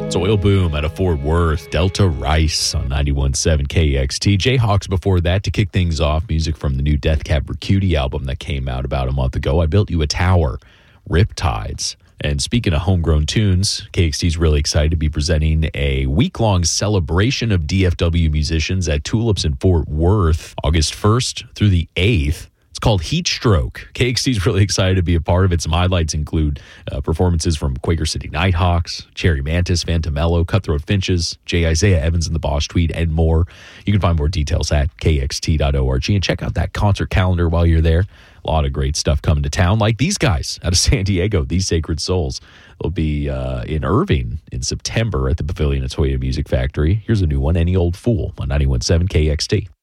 It's Oil Boom out of Fort Worth, Delta Rice on 91.7 KXT. Jayhawks before that to kick things off. Music from the new Death Cab for Cutie album that came out about a month ago. I Built You a Tower, Riptides. And speaking of homegrown tunes, KXT is really excited to be presenting a week-long celebration of DFW musicians at Tulips in Fort Worth, August 1st through the 8th. It's called Heat Stroke. KXT is really excited to be a part of it. Some highlights include performances from Quaker City Nighthawks, Cherry Mantis, Phantomello, Cutthroat Finches, J. Isaiah Evans and the Boss Tweed, and more. You can find more details at kxt.org and check out that concert calendar while you're there. A lot of great stuff coming to town, like these guys out of San Diego, These Sacred Souls. They'll be in Irving in September at the Pavilion at Toyota Music Factory. Here's a new one, Any Old Fool on 91.7 KXT.